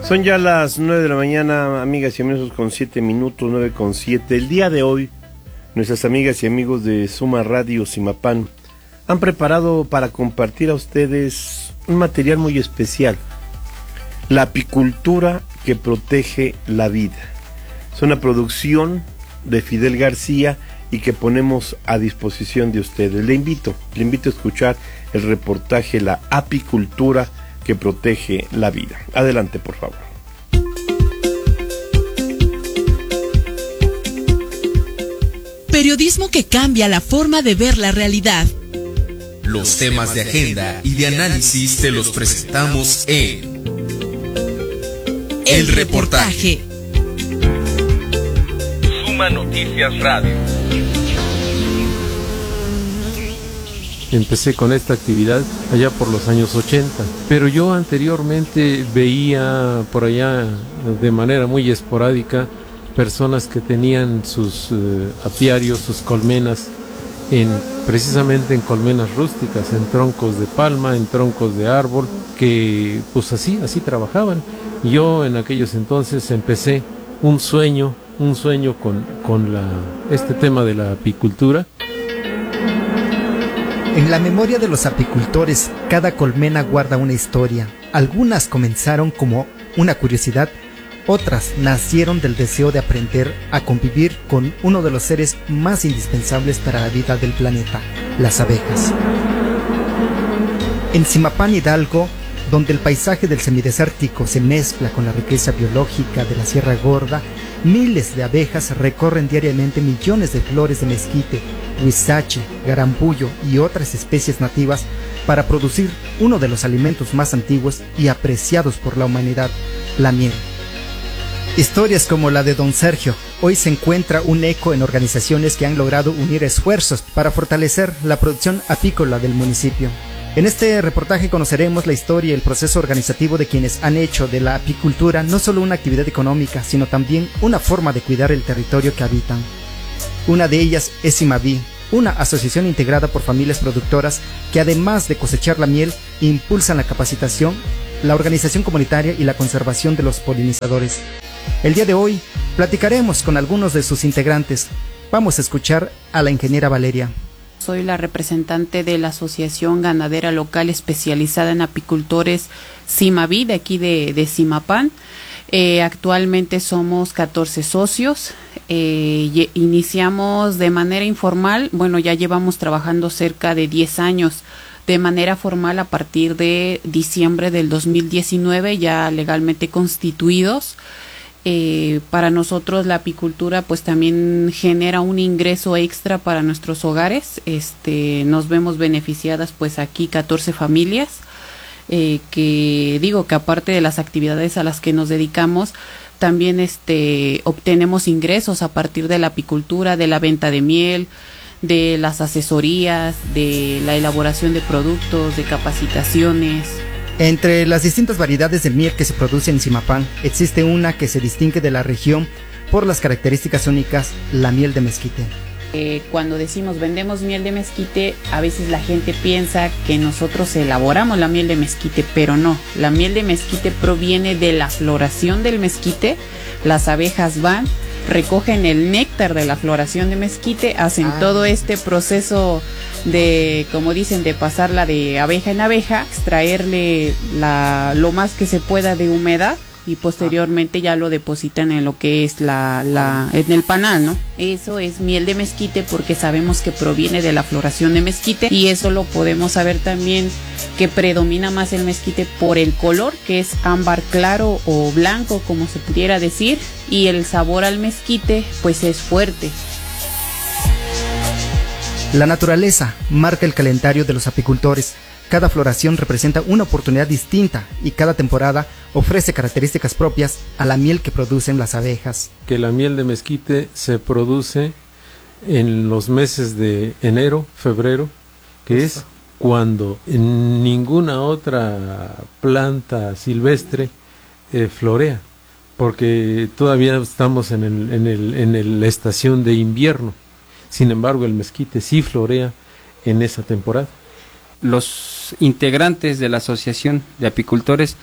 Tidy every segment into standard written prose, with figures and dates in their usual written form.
Son ya las 9 de la mañana, amigas y amigos, con 7 minutos, 9:07. El día de hoy, nuestras amigas y amigos de Suma Radio Zimapán han preparado para compartir a ustedes un material muy especial: la apicultura que protege la vida. Es una producción de Fidel García y que ponemos a disposición de ustedes. Le invito a escuchar el reportaje La apicultura que protege la vida. Adelante, por favor. Periodismo que cambia la forma de ver la realidad. Los temas de agenda y de análisis te los presentamos en El Reportaje. Suma Noticias Radio. Empecé con esta actividad allá por los años 80, pero yo anteriormente veía por allá de manera muy esporádica personas que tenían sus apiarios, sus colmenas, precisamente en colmenas rústicas, en troncos de palma, en troncos de árbol, que pues así trabajaban. Yo en aquellos entonces empecé un sueño con este tema de la apicultura. En la memoria de los apicultores, cada colmena guarda una historia. Algunas comenzaron como una curiosidad, otras nacieron del deseo de aprender a convivir con uno de los seres más indispensables para la vida del planeta, las abejas. En Zimapán, Hidalgo, donde el paisaje del semidesértico se mezcla con la riqueza biológica de la Sierra Gorda, miles de abejas recorren diariamente millones de flores de mezquite, huizache, garambullo y otras especies nativas para producir uno de los alimentos más antiguos y apreciados por la humanidad, la miel. Historias como la de Don Sergio hoy se encuentra un eco en organizaciones que han logrado unir esfuerzos para fortalecer la producción apícola del municipio. En este reportaje conoceremos la historia y el proceso organizativo de quienes han hecho de la apicultura no solo una actividad económica, sino también una forma de cuidar el territorio que habitan. Una de ellas es Zimaví, una asociación integrada por familias productoras que, además de cosechar la miel, impulsan la capacitación, la organización comunitaria y la conservación de los polinizadores. El día de hoy platicaremos con algunos de sus integrantes. Vamos a escuchar a la ingeniera Valeria. Soy la representante de la Asociación Ganadera Local especializada en apicultores Zimaví, de aquí de Zimapán. Actualmente somos 14 socios. Iniciamos de manera informal, ya llevamos trabajando cerca de 10 años. De manera formal a partir de diciembre del 2019, ya legalmente constituidos. Para nosotros la apicultura pues también genera un ingreso extra para nuestros hogares. Nos vemos beneficiadas pues aquí 14 familias, que aparte de las actividades a las que nos dedicamos, también obtenemos ingresos a partir de la apicultura, de la venta de miel, de las asesorías, de la elaboración de productos, de capacitaciones. Entre las distintas variedades de miel que se produce en Zimapán, existe una que se distingue de la región por las características únicas, la miel de mezquite. Cuando decimos vendemos miel de mezquite, a veces la gente piensa que nosotros elaboramos la miel de mezquite, pero no. La miel de mezquite proviene de la floración del mezquite. Las abejas van, recogen el néctar de la floración de mezquite, hacen todo este proceso de, como dicen, de pasarla de abeja en abeja, extraerle lo más que se pueda de humedad y posteriormente ya lo depositan en lo que es en el panal, ¿no? Eso es miel de mezquite porque sabemos que proviene de la floración de mezquite, y eso lo podemos saber también que predomina más el mezquite por el color, que es ámbar claro o blanco, como se pudiera decir, y el sabor al mezquite pues es fuerte. La naturaleza marca el calendario de los apicultores. Cada floración representa una oportunidad distinta y cada temporada ofrece características propias a la miel que producen las abejas. Que la miel de mezquite se produce en los meses de enero, febrero, que es cuando ninguna otra planta silvestre florea, porque todavía estamos en la estación de invierno. Sin embargo, el mezquite sí florea en esa temporada. Los integrantes de la Asociación de Apicultores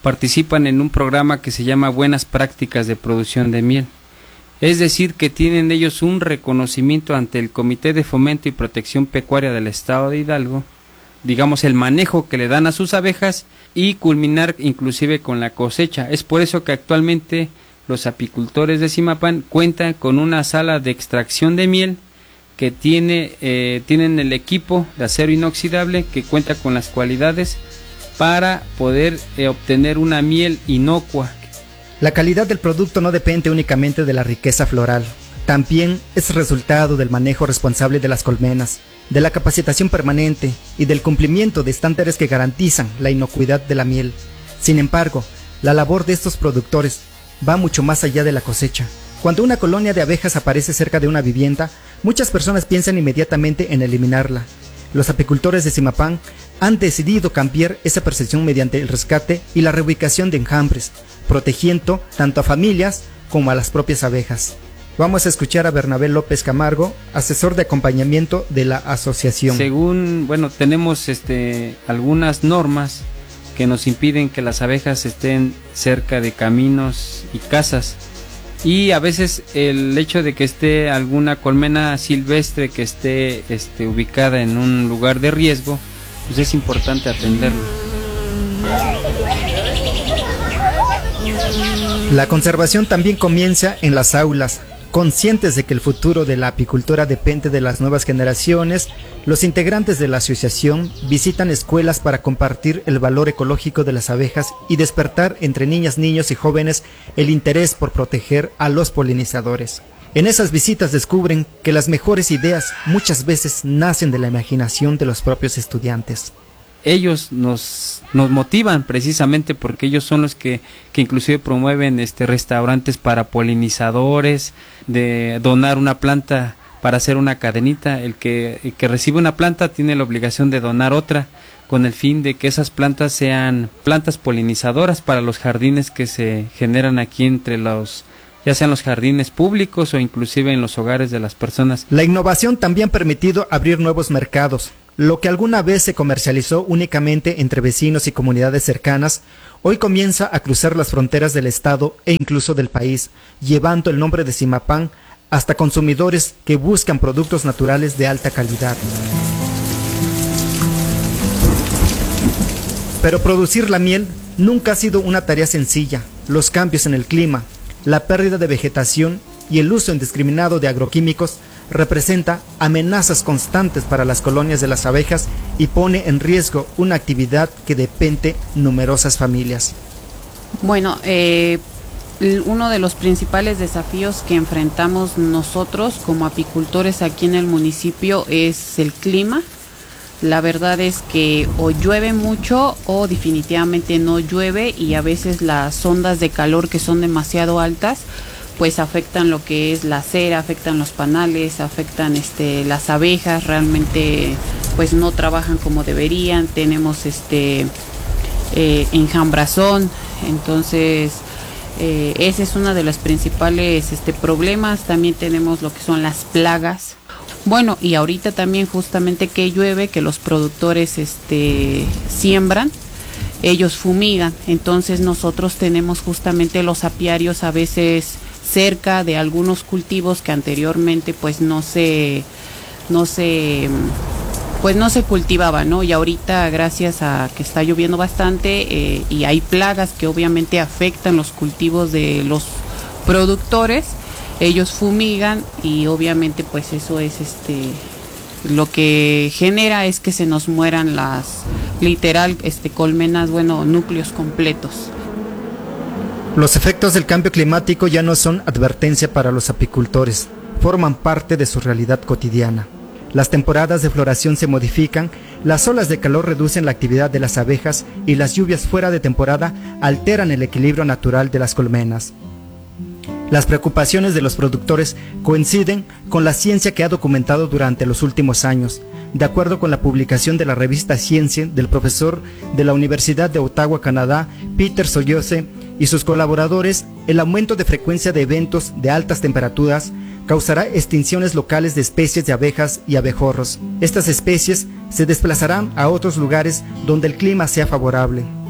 participan en un programa que se llama Buenas Prácticas de Producción de Miel. Es decir, que tienen ellos un reconocimiento ante el Comité de Fomento y Protección Pecuaria del Estado de Hidalgo, digamos el manejo que le dan a sus abejas y culminar inclusive con la cosecha. Es por eso que actualmente los apicultores de Zimapán cuentan con una sala de extracción de miel que tienen el equipo de acero inoxidable que cuenta con las cualidades para poder obtener una miel inocua. La calidad del producto no depende únicamente de la riqueza floral, también es resultado del manejo responsable de las colmenas, de la capacitación permanente y del cumplimiento de estándares que garantizan la inocuidad de la miel. Sin embargo, la labor de estos productores va mucho más allá de la cosecha. Cuando una colonia de abejas aparece cerca de una vivienda, muchas personas piensan inmediatamente en eliminarla. Los apicultores de Zimapán han decidido cambiar esa percepción mediante el rescate y la reubicación de enjambres, protegiendo tanto a familias como a las propias abejas. Vamos a escuchar a Bernabé López Camargo, asesor de acompañamiento de la asociación. Tenemos algunas normas que nos impiden que las abejas estén cerca de caminos y casas. Y a veces el hecho de que esté alguna colmena silvestre que esté ubicada en un lugar de riesgo, pues es importante atenderlo. La conservación también comienza en las aulas. Conscientes de que el futuro de la apicultura depende de las nuevas generaciones, los integrantes de la asociación visitan escuelas para compartir el valor ecológico de las abejas y despertar entre niñas, niños y jóvenes el interés por proteger a los polinizadores. En esas visitas descubren que las mejores ideas muchas veces nacen de la imaginación de los propios estudiantes. Ellos nos motivan precisamente porque ellos son los que inclusive promueven restaurantes para polinizadores, de donar una planta para hacer una cadenita. El que recibe una planta tiene la obligación de donar otra, con el fin de que esas plantas sean plantas polinizadoras para los jardines que se generan aquí ya sean los jardines públicos o inclusive en los hogares de las personas. La innovación también ha permitido abrir nuevos mercados. Lo que alguna vez se comercializó únicamente entre vecinos y comunidades cercanas, hoy comienza a cruzar las fronteras del estado e incluso del país, llevando el nombre de Zimapán hasta consumidores que buscan productos naturales de alta calidad. Pero producir la miel nunca ha sido una tarea sencilla. Los cambios en el clima, la pérdida de vegetación y el uso indiscriminado de agroquímicos representa amenazas constantes para las colonias de las abejas y pone en riesgo una actividad que depende numerosas familias. Bueno, uno de los principales desafíos que enfrentamos nosotros como apicultores aquí en el municipio es el clima. La verdad es que o llueve mucho o definitivamente no llueve, y a veces las ondas de calor que son demasiado altas pues afectan lo que es la cera, afectan los panales, afectan las abejas, realmente pues no trabajan como deberían. Tenemos enjambrazón, entonces ese es uno de los principales problemas. También tenemos lo que son las plagas. Bueno, y ahorita también justamente que llueve, que los productores siembran, ellos fumigan, entonces nosotros tenemos justamente los apiarios a veces cerca de algunos cultivos que anteriormente pues no se cultivaban, ¿no? Y ahorita, gracias a que está lloviendo bastante y hay plagas que obviamente afectan los cultivos de los productores, ellos fumigan y obviamente pues eso es lo que genera es que se nos mueran las colmenas, núcleos completos. Los efectos del cambio climático ya no son advertencia para los apicultores, forman parte de su realidad cotidiana. Las temporadas de floración se modifican, las olas de calor reducen la actividad de las abejas y las lluvias fuera de temporada alteran el equilibrio natural de las colmenas. Las preocupaciones de los productores coinciden con la ciencia que ha documentado durante los últimos años. De acuerdo con la publicación de la revista Ciencia del profesor de la Universidad de Ottawa, Canadá, Peter Soyose, y sus colaboradores, el aumento de frecuencia de eventos de altas temperaturas causará extinciones locales de especies de abejas y abejorros. Estas especies se desplazarán a otros lugares donde el clima sea favorable.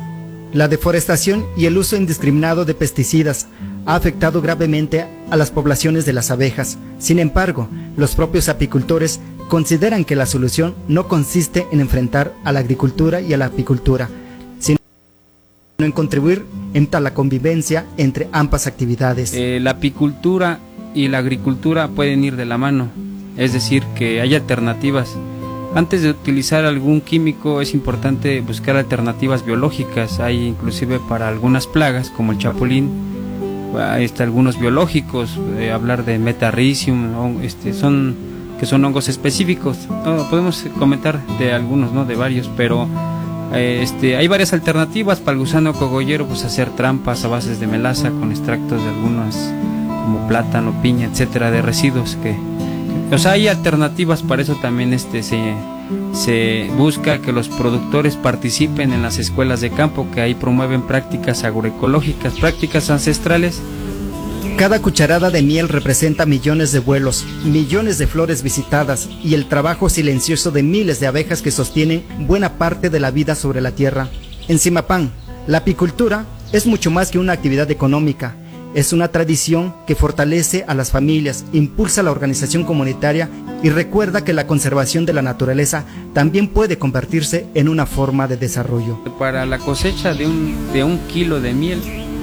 La deforestación y el uso indiscriminado de pesticidas ha afectado gravemente a las poblaciones de las abejas. Sin embargo, los propios apicultores consideran que la solución no consiste en enfrentar a la agricultura y a la apicultura, sino en contribuir a la convivencia entre ambas actividades. La apicultura y la agricultura pueden ir de la mano, es decir, que hay alternativas. Antes de utilizar algún químico es importante buscar alternativas biológicas. Hay inclusive para algunas plagas como el chapulín, algunos biológicos, hablar de metarrhizium, que son hongos específicos. Podemos comentar de algunos, no de varios, pero hay varias alternativas para el gusano cogollero, pues hacer trampas a bases de melaza con extractos de algunas como plátano, piña, etcétera, de residuos hay alternativas. Para eso también se busca que los productores participen en las escuelas de campo, que ahí promueven prácticas agroecológicas, prácticas ancestrales. Cada cucharada de miel representa millones de vuelos, millones de flores visitadas y el trabajo silencioso de miles de abejas que sostienen buena parte de la vida sobre la tierra. En Zimapán, la apicultura es mucho más que una actividad económica. Es una tradición que fortalece a las familias, impulsa la organización comunitaria y recuerda que la conservación de la naturaleza también puede convertirse en una forma de desarrollo. Para la cosecha de un kilo de miel,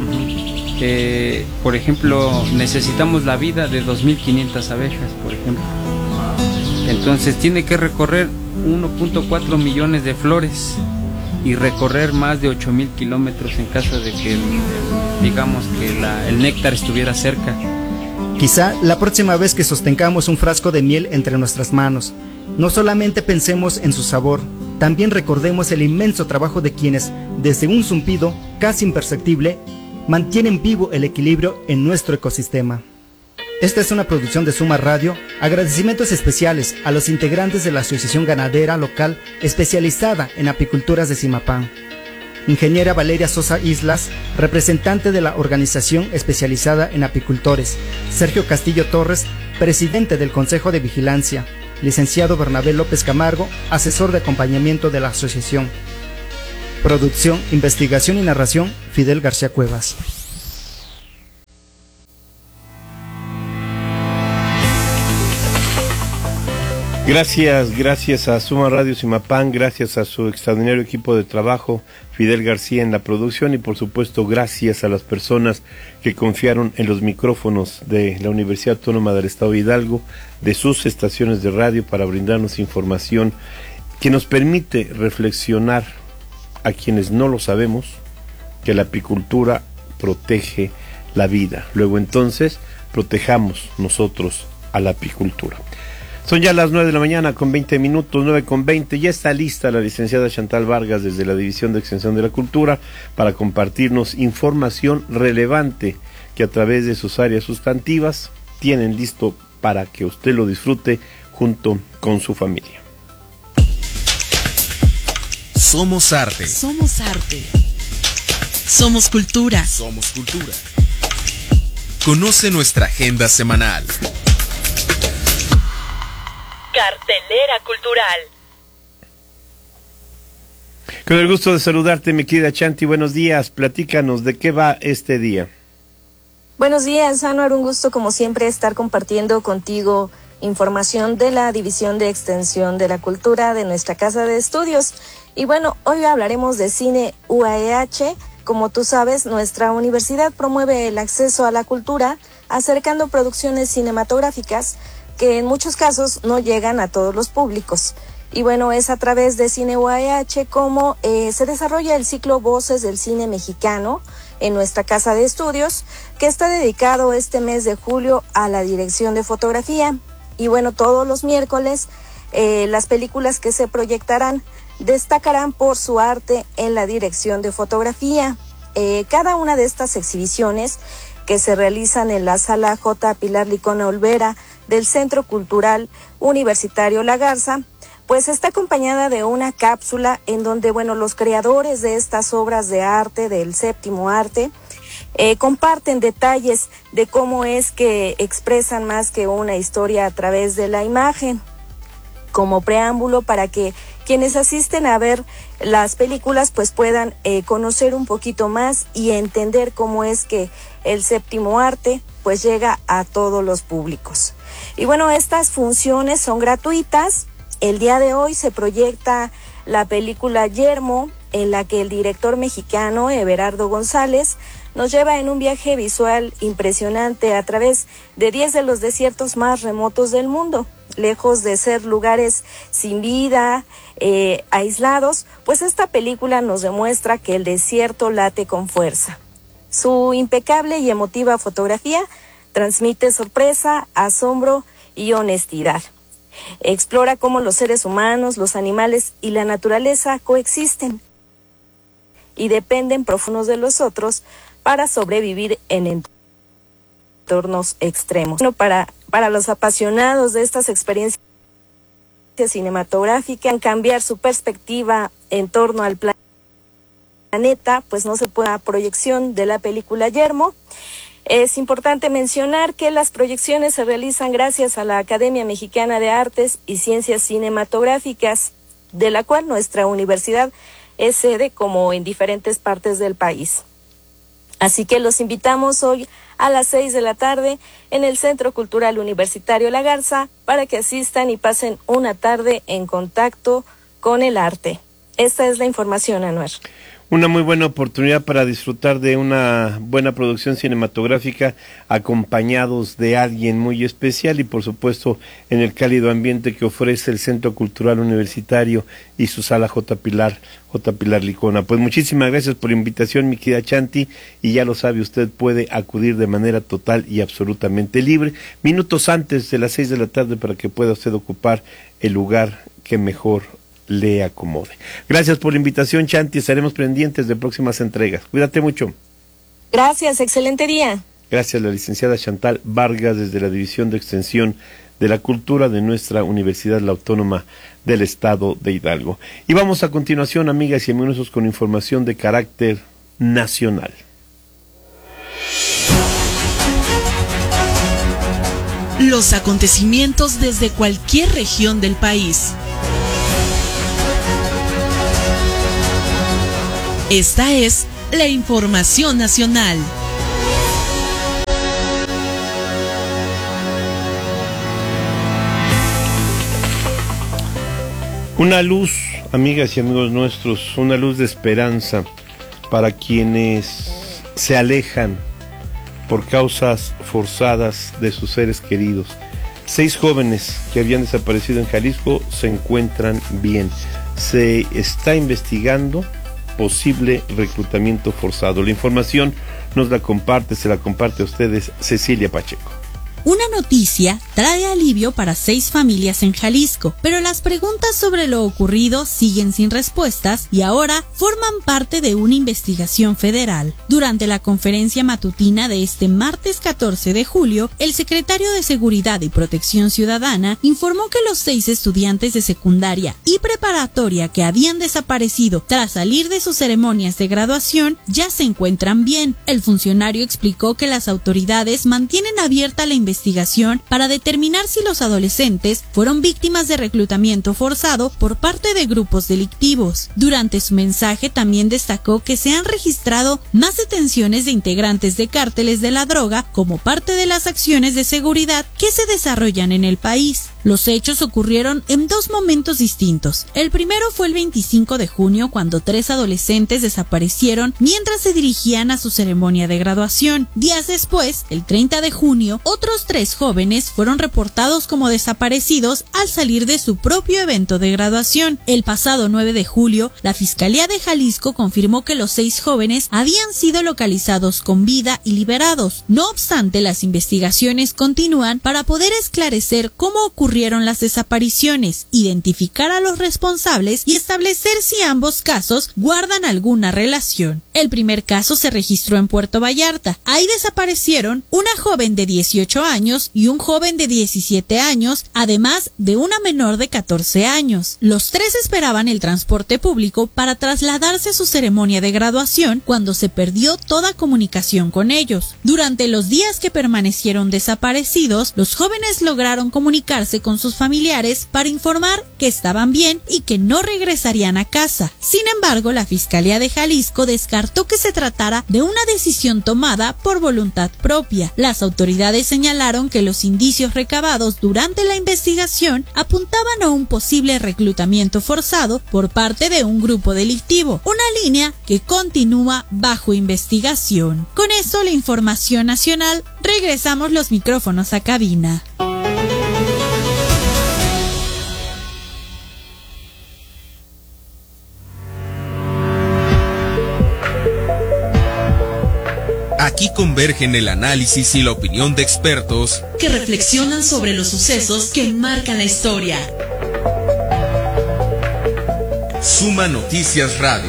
por ejemplo, necesitamos la vida de 2.500 abejas, por ejemplo. Entonces tiene que recorrer 1.4 millones de flores y recorrer más de 8.000 kilómetros en caso de que el néctar estuviera cerca. Quizá la próxima vez que sostengamos un frasco de miel entre nuestras manos, no solamente pensemos en su sabor, también recordemos el inmenso trabajo de quienes, desde un zumbido casi imperceptible, mantienen vivo el equilibrio en nuestro ecosistema. Esta es una producción de Suma Radio. Agradecimientos especiales a los integrantes de la Asociación Ganadera Local especializada en apiculturas de Zimapán. Ingeniera Valeria Sosa Islas, representante de la organización especializada en apicultores. Sergio Castillo Torres, presidente del Consejo de Vigilancia. Licenciado Bernabé López Camargo, asesor de acompañamiento de la asociación. Producción, investigación y narración, Fidel García Cuevas. Gracias a Suma Radio Zimapán, gracias a su extraordinario equipo de trabajo, Fidel García en la producción y por supuesto gracias a las personas que confiaron en los micrófonos de la Universidad Autónoma del Estado de Hidalgo, de sus estaciones de radio para brindarnos información que nos permite reflexionar a quienes no lo sabemos, que la apicultura protege la vida. Luego entonces protejamos nosotros a la apicultura. Son ya las 9 de la mañana con 20 minutos, 9:20. Ya está lista la licenciada Chantal Vargas desde la División de Extensión de la Cultura para compartirnos información relevante que a través de sus áreas sustantivas tienen listo para que usted lo disfrute junto con su familia. Somos arte. Somos arte. Somos cultura. Somos cultura. Conoce nuestra agenda semanal. Cartelera cultural. Con el gusto de saludarte, mi querida Chanti, buenos días. Platícanos de qué va este día. Buenos días, Anuar, un gusto como siempre estar compartiendo contigo información de la División de Extensión de la Cultura de nuestra Casa de Estudios. Y bueno, hoy hablaremos de cine UAEH. Como tú sabes, nuestra universidad promueve el acceso a la cultura, acercando producciones cinematográficas que en muchos casos no llegan a todos los públicos. Y bueno, es a través de Cine UAEH como se desarrolla el ciclo Voces del Cine Mexicano en nuestra Casa de Estudios, que está dedicado este mes de julio a la dirección de fotografía. Y bueno, todos los miércoles las películas que se proyectarán destacarán por su arte en la dirección de fotografía. Cada una de estas exhibiciones que se realizan en la Sala J. Pilar Licona Olvera del Centro Cultural Universitario La Garza, pues está acompañada de una cápsula en donde, bueno, los creadores de estas obras de arte, del séptimo arte, comparten detalles de cómo es que expresan más que una historia a través de la imagen. como preámbulo para que quienes asisten a ver las películas pues puedan conocer un poquito más y entender cómo es que el séptimo arte pues llega a todos los públicos. Y bueno, estas funciones son gratuitas. El día de hoy se proyecta la película Yermo, en la que el director mexicano Everardo González nos lleva en un viaje visual impresionante a través de 10 de los desiertos más remotos del mundo. Lejos de ser lugares sin vida, aislados, pues esta película nos demuestra que el desierto late con fuerza. Su impecable y emotiva fotografía transmite sorpresa, asombro y honestidad. Explora cómo los seres humanos, los animales y la naturaleza coexisten y dependen profundos de los otros para sobrevivir en entornos extremos. Bueno, para los apasionados de estas experiencias cinematográficas, cambiar su perspectiva en torno al planeta, pues no se puede la proyección de la película Yermo. Es importante mencionar que las proyecciones se realizan gracias a la Academia Mexicana de Artes y Ciencias Cinematográficas, de la cual nuestra universidad es sede como en diferentes partes del país. Así que los invitamos hoy a las 6 de la tarde en el Centro Cultural Universitario La Garza para que asistan y pasen una tarde en contacto con el arte. Esta es la información, Anuar. Una muy buena oportunidad para disfrutar de una buena producción cinematográfica acompañados de alguien muy especial y por supuesto en el cálido ambiente que ofrece el Centro Cultural Universitario y su sala J. Pilar Licona. Pues muchísimas gracias por la invitación, mi querida Chanti, y ya lo sabe, usted puede acudir de manera total y absolutamente libre, minutos antes de las 6 de la tarde para que pueda usted ocupar el lugar que mejor le acomode. Gracias por la invitación, Chanti. Estaremos pendientes de próximas entregas. Cuídate mucho. Gracias, excelente día. Gracias a la licenciada Chantal Vargas desde la División de Extensión de la Cultura de nuestra Universidad La Autónoma del Estado de Hidalgo. Y vamos a continuación, amigas y amigos, con información de carácter nacional. Los acontecimientos desde cualquier región del país. Esta es la información nacional. Una luz, amigas y amigos nuestros, una luz de esperanza para quienes se alejan por causas forzadas de sus seres queridos. 6 jóvenes que habían desaparecido en Jalisco se encuentran bien. Se está investigando posible reclutamiento forzado. La información se la comparte a ustedes Cecilia Pacheco. Una noticia trae alivio para 6 familias en Jalisco, pero las preguntas sobre lo ocurrido siguen sin respuestas y ahora forman parte de una investigación federal. Durante la conferencia matutina de este martes 14 de julio, el secretario de Seguridad y Protección Ciudadana informó que los 6 estudiantes de secundaria y preparatoria que habían desaparecido tras salir de sus ceremonias de graduación ya se encuentran bien. El funcionario explicó que las autoridades mantienen abierta la investigación para determinar si los adolescentes fueron víctimas de reclutamiento forzado por parte de grupos delictivos. Durante su mensaje también destacó que se han registrado más detenciones de integrantes de cárteles de la droga como parte de las acciones de seguridad que se desarrollan en el país. Los hechos ocurrieron en 2 momentos distintos. El primero fue el 25 de junio cuando 3 adolescentes desaparecieron mientras se dirigían a su ceremonia de graduación. Días después, el 30 de junio, otros 3 jóvenes fueron reportados como desaparecidos al salir de su propio evento de graduación. El pasado 9 de julio, la Fiscalía de Jalisco confirmó que los 6 jóvenes habían sido localizados con vida y liberados. No obstante, las investigaciones continúan para poder esclarecer cómo ocurrieron las desapariciones, identificar a los responsables y establecer si ambos casos guardan alguna relación. El primer caso se registró en Puerto Vallarta. Ahí desaparecieron una joven de 18 años años y un joven de 17 años, además de una menor de 14 años. Los tres esperaban el transporte público para trasladarse a su ceremonia de graduación cuando se perdió toda comunicación con ellos. Durante los días que permanecieron desaparecidos, los jóvenes lograron comunicarse con sus familiares para informar que estaban bien y que no regresarían a casa. Sin embargo, la Fiscalía de Jalisco descartó que se tratara de una decisión tomada por voluntad propia. Las autoridades señalaron que los indicios recabados durante la investigación apuntaban a un posible reclutamiento forzado por parte de un grupo delictivo, una línea que continúa bajo investigación. Con esto, la información nacional, regresamos los micrófonos a cabina. Aquí convergen el análisis y la opinión de expertos que reflexionan sobre los sucesos que marcan la historia. Suma Noticias Radio.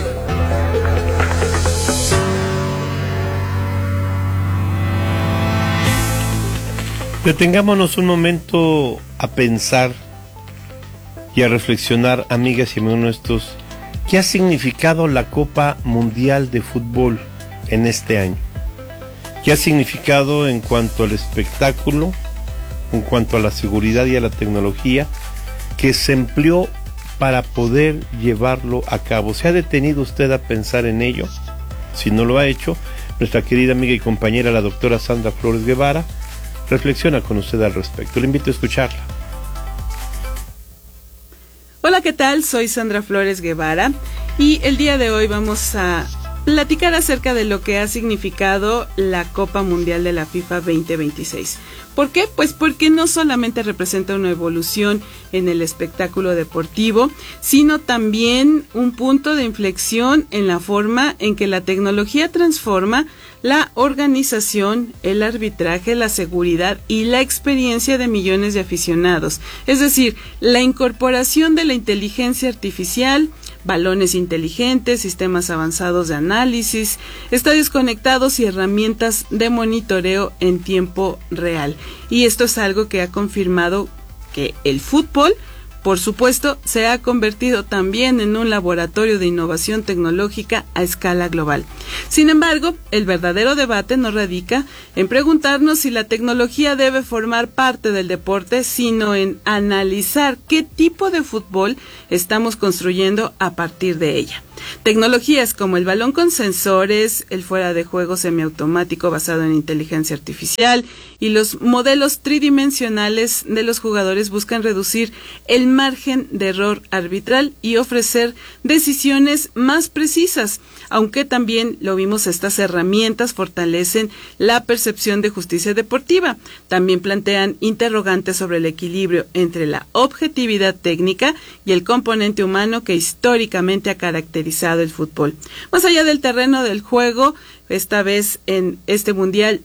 Detengámonos un momento a pensar y a reflexionar, amigas y amigos nuestros, ¿qué ha significado la Copa Mundial de Fútbol en este año? ¿Qué ha significado en cuanto al espectáculo, en cuanto a la seguridad y a la tecnología que se empleó para poder llevarlo a cabo? ¿Se ha detenido usted a pensar en ello? Si no lo ha hecho, nuestra querida amiga y compañera, la doctora Sandra Flores Guevara, reflexiona con usted al respecto. Le invito a escucharla. Hola, ¿qué tal? Soy Sandra Flores Guevara y el día de hoy vamos a platicar acerca de lo que ha significado la Copa Mundial de la FIFA 2026. ¿Por qué? Pues porque no solamente representa una evolución en el espectáculo deportivo, sino también un punto de inflexión en la forma en que la tecnología transforma la organización, el arbitraje, la seguridad y la experiencia de millones de aficionados. Es decir, la incorporación de la inteligencia artificial, balones inteligentes, sistemas avanzados de análisis, estadios conectados y herramientas de monitoreo en tiempo real. Y esto es algo que ha confirmado que el fútbol, por supuesto, se ha convertido también en un laboratorio de innovación tecnológica a escala global. Sin embargo, el verdadero debate no radica en preguntarnos si la tecnología debe formar parte del deporte, sino en analizar qué tipo de fútbol estamos construyendo a partir de ella. Tecnologías como el balón con sensores, el fuera de juego semiautomático basado en inteligencia artificial y los modelos tridimensionales de los jugadores buscan reducir el margen de error arbitral y ofrecer decisiones más precisas, aunque también lo vimos, estas herramientas fortalecen la percepción de justicia deportiva. También plantean interrogantes sobre el equilibrio entre la objetividad técnica y el componente humano que históricamente ha caracterizado el fútbol. Más allá del terreno del juego, esta vez en este Mundial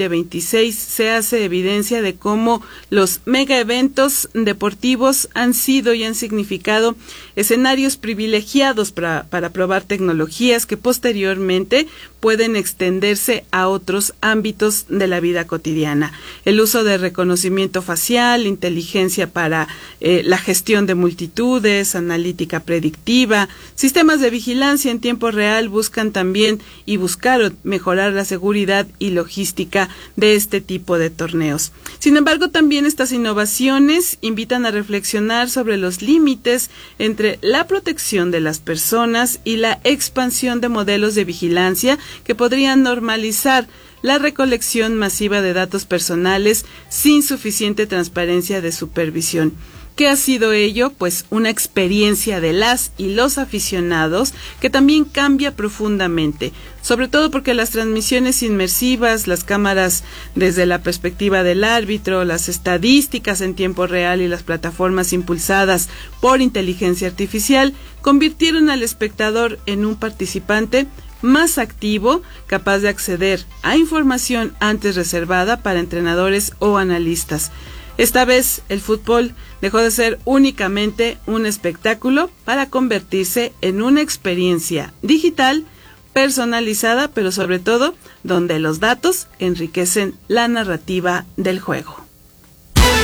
2026 se hace evidencia de cómo los mega eventos deportivos han sido y han significado escenarios privilegiados para probar tecnologías que posteriormente pueden extenderse a otros ámbitos de la vida cotidiana. El uso de reconocimiento facial, inteligencia para la gestión de multitudes, analítica predictiva, sistemas de vigilancia en tiempo real buscan también y buscaron mejorar la seguridad y logística de este tipo de torneos. Sin embargo, también estas innovaciones invitan a reflexionar sobre los límites entre la protección de las personas y la expansión de modelos de vigilancia que podrían normalizar la recolección masiva de datos personales sin suficiente transparencia de supervisión. ¿Qué ha sido ello? Pues una experiencia de las y los aficionados que también cambia profundamente, sobre todo porque las transmisiones inmersivas, las cámaras desde la perspectiva del árbitro, las estadísticas en tiempo real y las plataformas impulsadas por inteligencia artificial convirtieron al espectador en un participante más activo, capaz de acceder a información antes reservada para entrenadores o analistas. Esta vez el fútbol dejó de ser únicamente un espectáculo para convertirse en una experiencia digital personalizada, pero sobre todo donde los datos enriquecen la narrativa del juego.